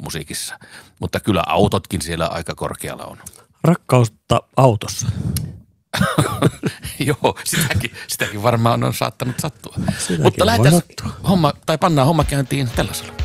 musiikissa. Mutta kyllä autotkin siellä aika korkealla on. Rakkautta autossa. Joo, sitäkin varmaan on saattanut sattua. Sitäkin Mutta voi lähdetään sattua. pannaan homma käyntiin tällaisella.